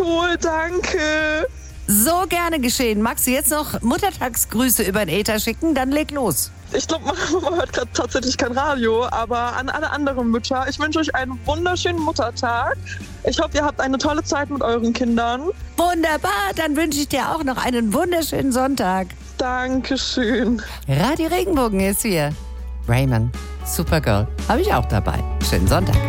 cool, danke. So gerne geschehen. Magst du jetzt noch Muttertagsgrüße über den Äther schicken? Dann leg los. Ich glaube, Mama hört gerade tatsächlich kein Radio, aber an alle anderen Mütter, ich wünsche euch einen wunderschönen Muttertag. Ich hoffe, ihr habt eine tolle Zeit mit euren Kindern. Wunderbar, dann wünsche ich dir auch noch einen wunderschönen Sonntag. Dankeschön. Radio Regenbogen ist hier. Raymond, Supergirl, habe ich auch dabei. Schönen Sonntag.